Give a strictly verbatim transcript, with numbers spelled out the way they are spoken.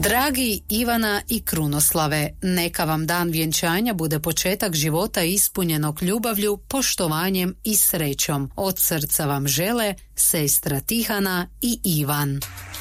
Dragi Ivana i Krunoslave, neka vam dan vjenčanja bude početak života ispunjenog ljubavlju, poštovanjem i srećom. Od srca vam žele sestra Tihana i Ivan.